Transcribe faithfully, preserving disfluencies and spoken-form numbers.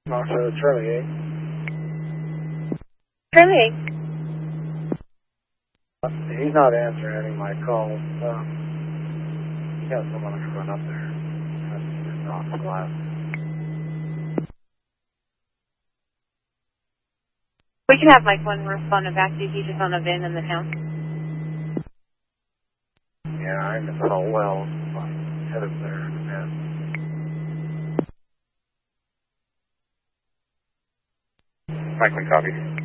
Also, Charlie eight. Charlie eight. He's not answering any of my calls. Um, he got someone who's going up there. That's just off the glass. We can have Mike one respond back to you. He's just on a van in the town. Yeah, I'm in Hull Wells. Head up there in a minute. Mike one copy.